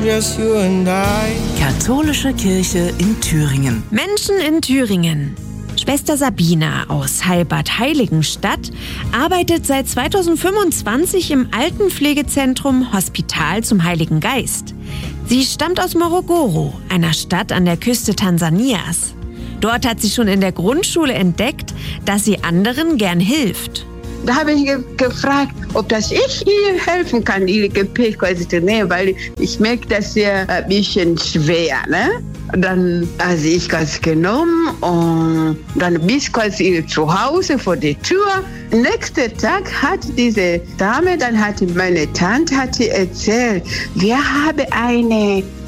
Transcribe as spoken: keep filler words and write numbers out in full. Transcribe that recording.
just you and I. Katholische Kirche in Thüringen. Menschen in Thüringen. Schwester Sabina aus Heilbad Heiligenstadt arbeitet seit zweitausendfünfundzwanzig im Altenpflegezentrum Hospital zum Heiligen Geist. Sie stammt aus Morogoro, einer Stadt an der Küste Tansanias. Dort hat sie schon in der Grundschule entdeckt, dass sie anderen gern hilft. Da habe ich ge- gefragt, ob das ich ihr helfen kann, ihr Gepäck quasi zu nehmen, weil ich merke, das ist ein bisschen schwer, ne? Dann habe ich das genommen und dann bis quasi zu Hause vor der Tür. Nächsten Tag hat diese Dame, dann hat meine Tante hat sie erzählt, wir haben eine